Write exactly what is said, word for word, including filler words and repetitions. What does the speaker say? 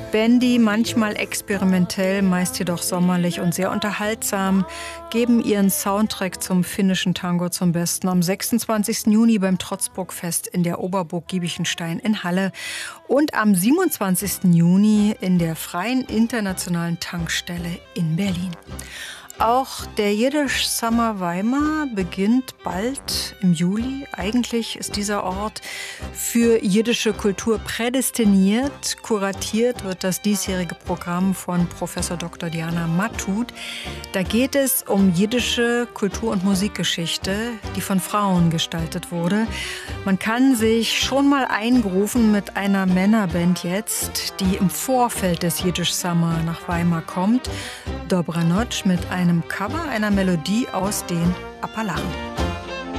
Bandy, manchmal experimentell, meist jedoch sommerlich und sehr unterhaltsam, geben ihren Soundtrack zum finnischen Tango zum Besten am sechsundzwanzigsten Juni beim Trotzburgfest in der Oberburg Giebichenstein in Halle und am siebenundzwanzigsten Juni in der Freien Internationalen Tankstelle in Berlin. Auch der Jiddisch Summer Weimar beginnt bald im Juli. Eigentlich ist dieser Ort für jiddische Kultur prädestiniert. Kuratiert wird das diesjährige Programm von Professor Doktor Diana Mattut. Da geht es um jiddische Kultur- und Musikgeschichte, die von Frauen gestaltet wurde. Man kann sich schon mal einberufen mit einer Männerband jetzt, die im Vorfeld des Jiddisch Summer nach Weimar kommt. Dobra Noc mit einem Cover einer Melodie aus den Appalachen.